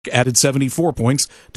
added 74 points to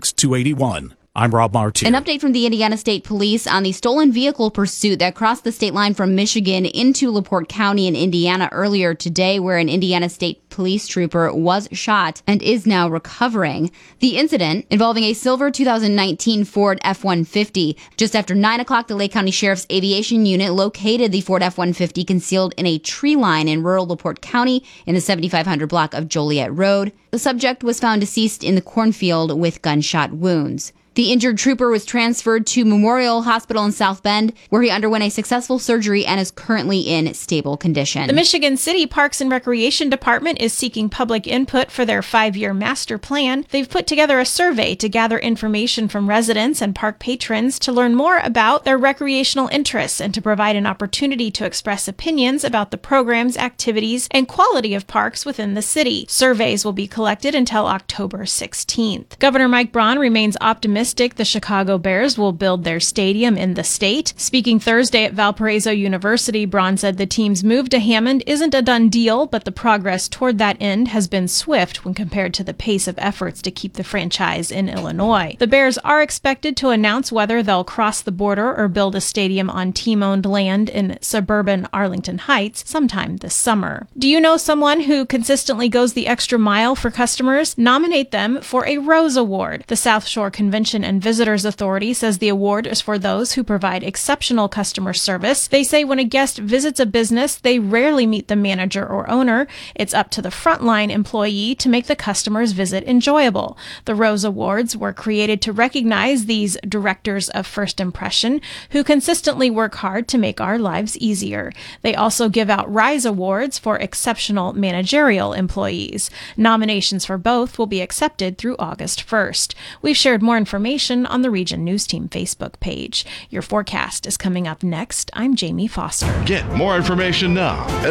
26,281. I'm Rob Martin. An update from the Indiana State Police on the stolen vehicle pursuit that crossed the state line from Michigan into LaPorte County in Indiana earlier today, where an Indiana State Police trooper was shot and is now recovering. The incident, involving a silver 2019 Ford F-150. Just after 9 o'clock, the Lake County Sheriff's Aviation Unit located the Ford F-150 concealed in a tree line in rural LaPorte County in the 7500 block of Joliet Road. The subject was found deceased in the cornfield with gunshot wounds. The injured trooper was transferred to Memorial Hospital in South Bend, where he underwent a successful surgery and is currently in stable condition. The Michigan City Parks and Recreation Department is seeking public input for their 5-year master plan. They've put together a survey to gather information from residents and park patrons to learn more about their recreational interests and to provide an opportunity to express opinions about the programs, activities, and quality of parks within the city. Surveys will be collected until October 16th. Governor Mike Braun remains optimistic the Chicago Bears will build their stadium in the state. Speaking Thursday at Valparaiso University, Braun said the team's move to Hammond isn't a done deal, but the progress toward that end has been swift when compared to the pace of efforts to keep the franchise in Illinois. The Bears are expected to announce whether they'll cross the border or build a stadium on team-owned land in suburban Arlington Heights sometime this summer. Do you know someone who consistently goes the extra mile for customers? Nominate them for a Rose Award. The South Shore Convention and Visitors Authority says the award is for those who provide exceptional customer service. They say when a guest visits a business, they rarely meet the manager or owner. It's up to the frontline employee to make the customer's visit enjoyable. The Rose Awards were created to recognize these directors of first impression who consistently work hard to make our lives easier. They also give out Rise Awards for exceptional managerial employees. Nominations for both will be accepted through August 1st. We've shared more information on the Region News Team Facebook page. Your forecast is coming up next. I'm Jamie Foster. Get more information now at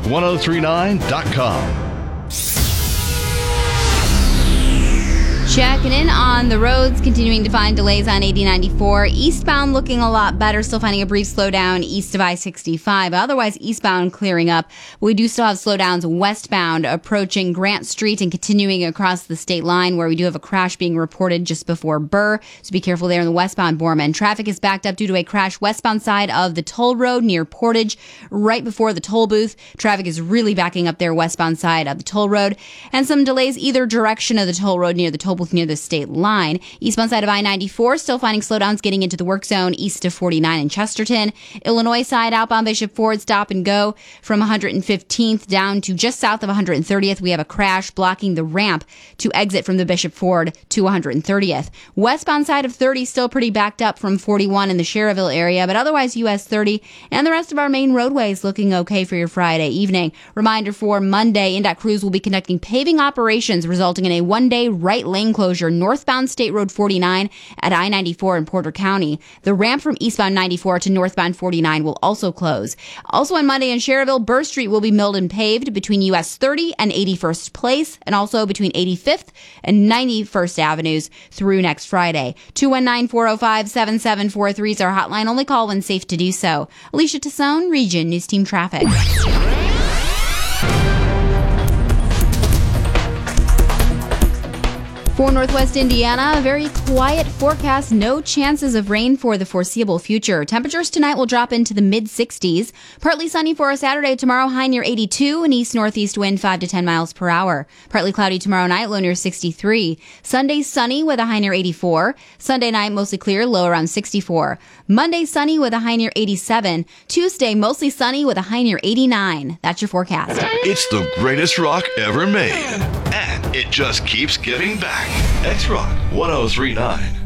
xrock1039.com. Checking in on the roads, continuing to find delays on 8094. Eastbound looking a lot better, still finding a brief slowdown east of I-65. Otherwise, eastbound clearing up. We do still have slowdowns westbound approaching Grant Street and continuing across the state line, where we do have a crash being reported just before Burr. So be careful there in the westbound Borman. Traffic is backed up due to a crash westbound side of the toll road near Portage, right before the toll booth. Traffic is really backing up there westbound side of the toll road. And some delays either direction of the toll road near the toll booth near the state line. Eastbound side of I-94 still finding slowdowns getting into the work zone east of 49 in Chesterton. Illinois side outbound Bishop Ford stop and go from 115th down to just south of 130th. We have a crash blocking the ramp to exit from the Bishop Ford to 130th. Westbound side of 30 still pretty backed up from 41 in the Cherville area, but otherwise US 30 and the rest of our main roadways looking okay for your Friday evening. Reminder for Monday, INDOT crews will be conducting paving operations resulting in a one-day right lane closure northbound State Road 49 at I-94 in Porter County. The ramp from eastbound 94 to northbound 49 will also close. Also on Monday in Cherville, Burr Street will be milled and paved between US 30 and 81st Place, and also between 85th and 91st Avenues through next Friday. 219-405-7743 is our hotline. Only call when safe to do so. Alicia Tassone, Region News Team Traffic. For Northwest Indiana, a very quiet forecast. No chances of rain for the foreseeable future. Temperatures tonight will drop into the mid-60s. Partly sunny for a Saturday. Tomorrow, high near 82. An east-northeast wind 5 to 10 miles per hour. Partly cloudy tomorrow night, low near 63. Sunday, sunny with a high near 84. Sunday night, mostly clear, low around 64. Monday, sunny with a high near 87. Tuesday, mostly sunny with a high near 89. That's your forecast. It's the greatest rock ever made. And it just keeps giving back. X-Rock 1039.